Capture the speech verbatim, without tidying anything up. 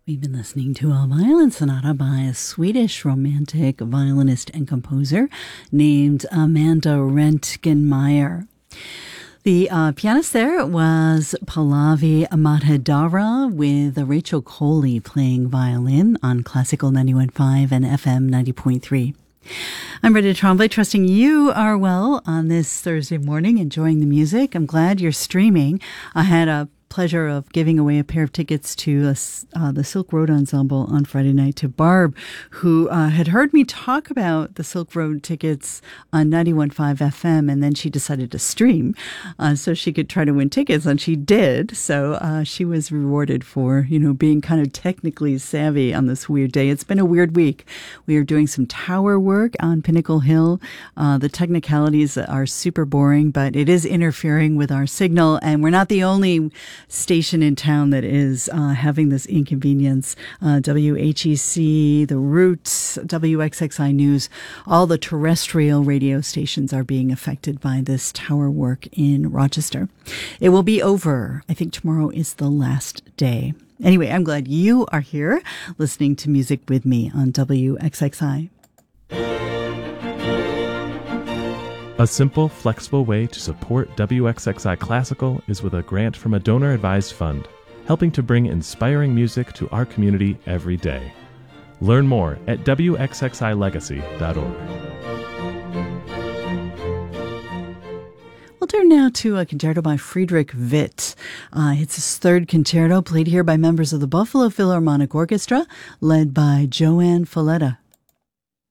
We've been listening to a violin sonata by a Swedish romantic violinist and composer named Amanda Rentgenmeier. The uh, pianist there was Pallavi Mahadara with Rachel Coley playing violin on Classical ninety-one point five and F M ninety point three. I'm Rita Tremblay, trusting you are well on this Thursday morning, enjoying the music. I'm glad you're streaming. I had a pleasure of giving away a pair of tickets to uh, the Silk Road Ensemble on Friday night to Barb, who uh, had heard me talk about the Silk Road tickets on ninety-one point five F M, and then she decided to stream uh, so she could try to win tickets, and she did. So uh, she was rewarded for, you know, being kind of technically savvy on this weird day. It's been a weird week. We are doing some tower work on Pinnacle Hill. Uh, the technicalities are super boring, but it is interfering with our signal, and we're not the only station in town that is uh, having this inconvenience. Uh, W H E C, The Roots, W X X I News, all the terrestrial radio stations are being affected by this tower work in Rochester. It will be over. I think tomorrow is the last day. Anyway, I'm glad you are here listening to music with me on W X X I. A simple, flexible way to support W X X I Classical is with a grant from a donor-advised fund, helping to bring inspiring music to our community every day. Learn more at W X X I legacy dot org. We'll turn now to a concerto by Friedrich Witt. Uh, it's his third concerto, played here by members of the Buffalo Philharmonic Orchestra, led by Joanne Falletta.